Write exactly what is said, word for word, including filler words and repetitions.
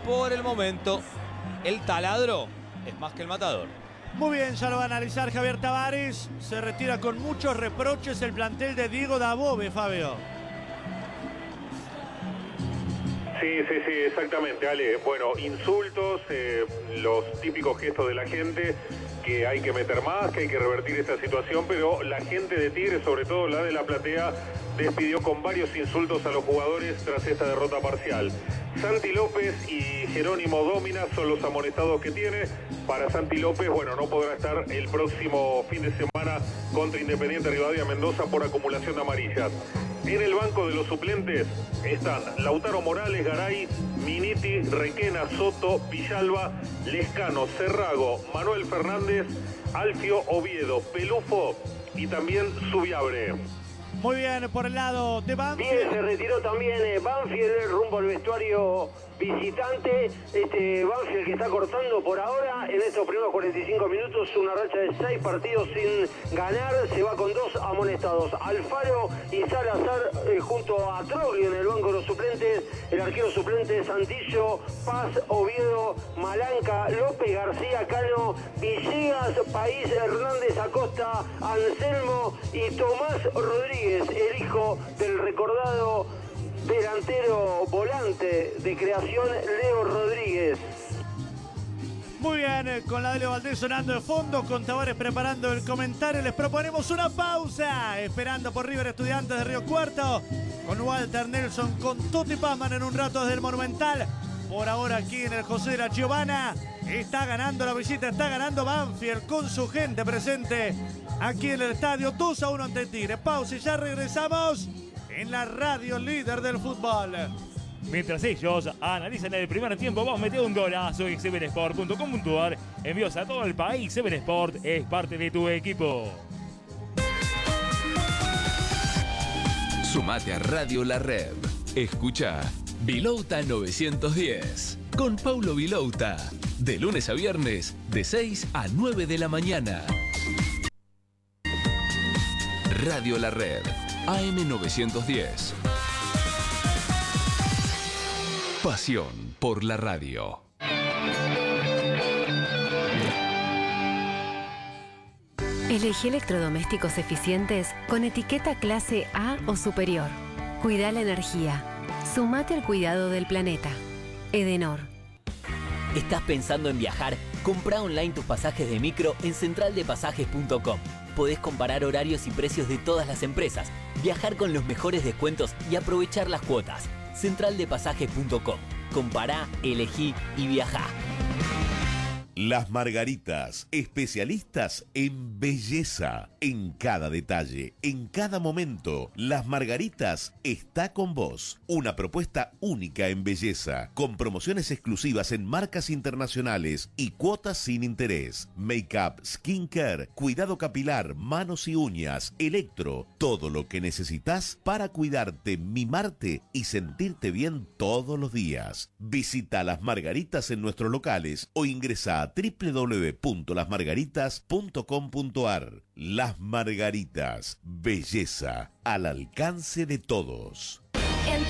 por el momento, el taladro es más que el matador. Muy bien, ya lo va a analizar Javier Tavares. Se retira con muchos reproches el plantel de Diego Dabove, Fabio. Sí, sí, sí, exactamente, Ale. Bueno, insultos, eh, los típicos gestos de la gente, que hay que meter más, que hay que revertir esta situación, pero la gente de Tigre, sobre todo la de la platea, despidió con varios insultos a los jugadores tras esta derrota parcial. Santi López y Jerónimo Dómina son los amonestados que tiene. Para Santi López, bueno, no podrá estar el próximo fin de semana contra Independiente Rivadavia Mendoza por acumulación de amarillas. En el banco de los suplentes están Lautaro Morales, Garay, Miniti, Requena, Soto, Villalba, Lescano, Cerrago, Manuel Fernández, Alfio Oviedo, Pelufo y también Subiabre. Muy bien, por el lado de Banfield. Bien, se retiró también eh, Banfield rumbo al vestuario visitante. Este Banfield que está cortando por ahora en estos primeros cuarenta y cinco minutos una racha de seis partidos sin ganar. Se va con dos amonestados, Alfaro y Salazar, eh, junto a Troglio en el banco de los suplentes. El arquero suplente Santillo, Paz, Oviedo, Malanca, López, García, Cano, Villegas, País, Hernández, Acosta, Anselmo y Tomás Rodríguez, el hijo del recordado delantero volante de creación Leo Rodríguez. Muy bien, con la de Leo Valdés sonando de fondo, con Tavares preparando el comentario. Les proponemos una pausa, esperando por River Estudiantes de Río Cuarto, con Walter Nelson, con Tuti Pazman en un rato desde el Monumental. Por ahora aquí en el José de la Giovanna, está ganando la visita, está ganando Banfield con su gente presente aquí en el estadio, dos a uno ante Tigre. Pausa y ya regresamos en la radio líder del fútbol. Mientras ellos analizan el primer tiempo, vamos a meter un golazo en seven sport punto com punto a r. Envíos a todo el país. Seven Sport es parte de tu equipo. Sumate a Radio La Red. Escucha Vilouta novecientos diez con Paulo Vilouta. De lunes a viernes, de seis a nueve de la mañana. Radio La Red, A M novecientos diez. Pasión por la radio. Elegí electrodomésticos eficientes con etiqueta clase A o superior. Cuida la energía. Sumate al cuidado del planeta. Edenor. ¿Estás pensando en viajar? Comprá online tus pasajes de micro en central de pasajes punto com. Podés comparar horarios y precios de todas las empresas, viajar con los mejores descuentos y aprovechar las cuotas. central de pasajes punto com. Compará, elegí y viajá. Las Margaritas, especialistas en belleza, en cada detalle, en cada momento. Las Margaritas está con vos. Una propuesta única en belleza, con promociones exclusivas en marcas internacionales y cuotas sin interés. Make-up, skincare, cuidado capilar, manos y uñas, electro, todo lo que necesitas para cuidarte, mimarte y sentirte bien todos los días. Visita Las Margaritas en nuestros locales o ingresa a doble u doble u doble u punto las margaritas punto com punto a r. Las Margaritas, belleza al alcance de todos.